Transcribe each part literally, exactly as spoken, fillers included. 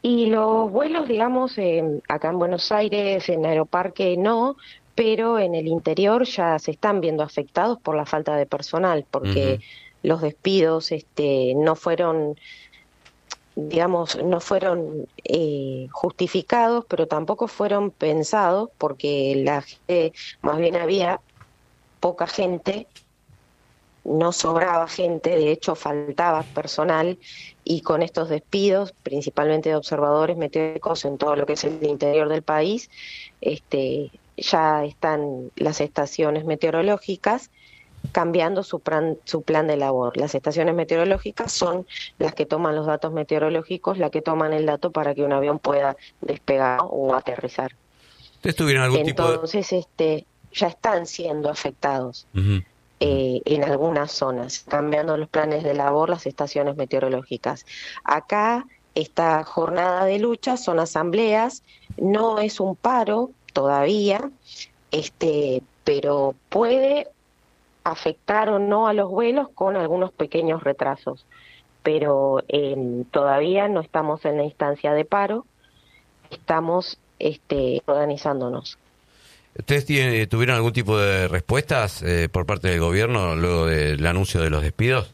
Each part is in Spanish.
Y los vuelos, digamos, eh, acá en Buenos Aires, en Aeroparque no, pero en el interior ya se están viendo afectados por la falta de personal, porque Ujú. los despidos este, no fueron, digamos, no fueron eh, justificados, pero tampoco fueron pensados, porque la gente, más bien había poca gente, no sobraba gente, de hecho faltaba personal y con estos despidos, principalmente de observadores meteorológicos en todo lo que es el interior del país, este, ya están las estaciones meteorológicas cambiando su plan, su plan de labor. Las estaciones meteorológicas son las que toman los datos meteorológicos, las que toman el dato para que un avión pueda despegar o aterrizar. ¿Ustedes tuvieron algún tipo de...? Entonces, este, ya están siendo afectados Ujú, ujú. eh, en algunas zonas, cambiando los planes de labor, las estaciones meteorológicas. Acá, esta jornada de lucha son asambleas, no es un paro todavía, este, pero puede afectar o no a los vuelos con algunos pequeños retrasos. Pero eh, todavía no estamos en la instancia de paro, estamos este, organizándonos. ¿Ustedes tiene- tuvieron algún tipo de respuestas eh, por parte del gobierno luego del anuncio de los despidos?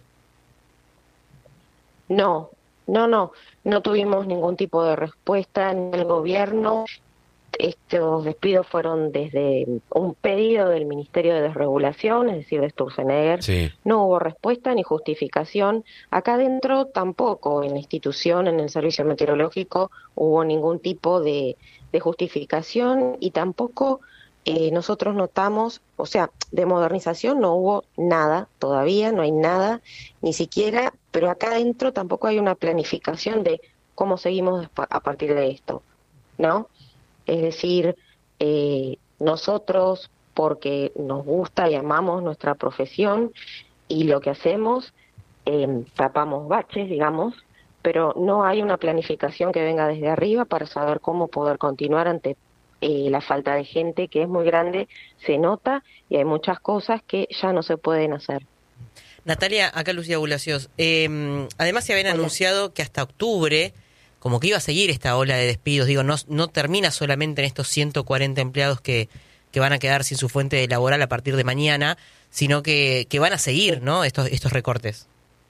No, no, no, no tuvimos ningún tipo de respuesta en el gobierno. Estos despidos fueron desde un pedido del Ministerio de Desregulación, es decir, de Sturzenegger. Sí. No hubo respuesta ni justificación. Acá adentro tampoco, en la institución, en el servicio meteorológico, hubo ningún tipo de, de justificación y tampoco eh, nosotros notamos, o sea, de modernización no hubo nada todavía, no hay nada, ni siquiera, pero acá adentro tampoco hay una planificación de cómo seguimos despa- a partir de esto, ¿no? Es decir, eh, nosotros, porque nos gusta y amamos nuestra profesión y lo que hacemos, eh, tapamos baches, digamos, pero no hay una planificación que venga desde arriba para saber cómo poder continuar ante eh, la falta de gente que es muy grande, se nota y hay muchas cosas que ya no se pueden hacer. Natalia, acá Lucía Bulacios. Eh, además se habían Hola. anunciado que hasta octubre, como que iba a seguir esta ola de despidos. Digo, no, no termina solamente en estos ciento cuarenta empleados que, que van a quedar sin su fuente laboral a partir de mañana, sino que, que van a seguir, Sí. ¿no? Estos, estos recortes.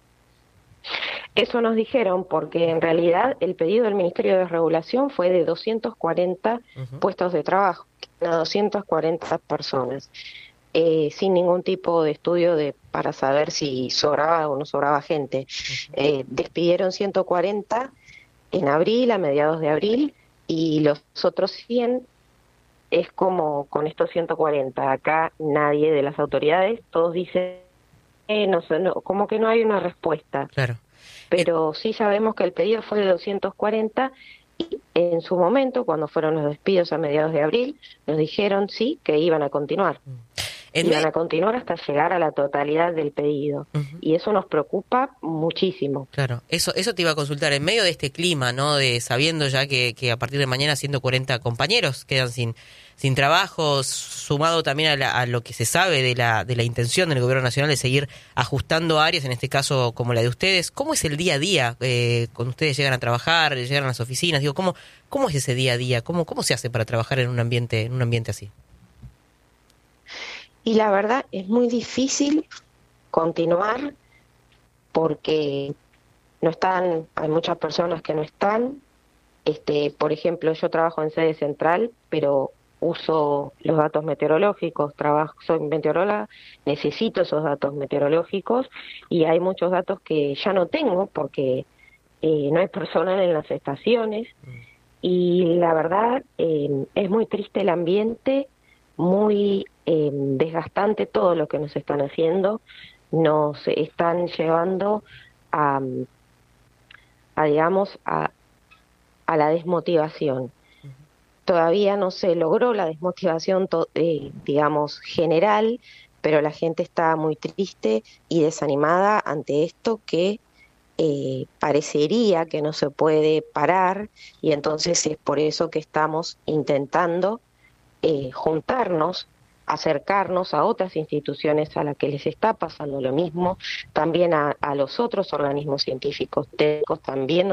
Eso nos dijeron porque en realidad el pedido del Ministerio de Regulación fue de doscientos cuarenta Ujú. puestos de trabajo, a doscientas cuarenta personas, eh, sin ningún tipo de estudio de para saber si sobraba o no sobraba gente. Eh, despidieron ciento cuarenta en abril, a mediados de abril, y los otros cien es como con estos ciento cuarenta. Acá nadie de las autoridades, todos dicen, eh, no sé, no, como que no hay una respuesta, Claro. Eh, pero sí sabemos que el pedido fue de doscientos cuarenta y en su momento, cuando fueron los despidos a mediados de abril, nos dijeron sí que iban a continuar, en iban me- a continuar hasta llegar a la totalidad del pedido. Ujú. Y eso nos preocupa muchísimo. Claro, eso eso te iba a consultar. En medio de este clima, ¿no? De sabiendo ya que, que a partir de mañana ciento cuarenta compañeros quedan sin sin trabajo, sumado también a, la- a lo que se sabe de la de la intención del gobierno nacional de seguir ajustando áreas, en este caso como la de ustedes. ¿Cómo es el día a día eh, cuando ustedes llegan a trabajar, llegan a las oficinas? Digo, ¿cómo cómo es ese día a día? ¿Cómo cómo se hace para trabajar en un ambiente en un ambiente así? Y la verdad es muy difícil continuar porque no están, hay muchas personas que no están. Este, por ejemplo, yo trabajo en sede central, pero uso los datos meteorológicos, trabajo, soy meteoróloga, necesito esos datos meteorológicos y hay muchos datos que ya no tengo porque eh, no hay personal en las estaciones y la verdad eh, es muy triste el ambiente, muy eh, desgastante todo lo que nos están haciendo, nos están llevando a, a digamos, a, a la desmotivación. Todavía no se logró la desmotivación, to- eh, digamos, general, pero la gente está muy triste y desanimada ante esto que eh, parecería que no se puede parar y entonces es por eso que estamos intentando eh, juntarnos, acercarnos a otras instituciones a las que les está pasando lo mismo, también a, a los otros organismos científicos, técnicos también